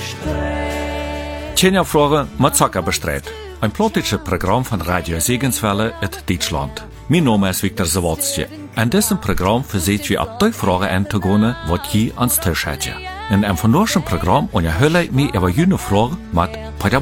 Tjenja Fragen mit Zucker bestreit. Ein politisches Programm von Radio Segenswelle in Deutschland. Mein Name ist Viktor Zawadzki. In diesem Programm versuchen wir ab die Fragen anzugehen, was je ans Tisch hat. In einem von diesem Programm unterhalten wir über jene Fragen mit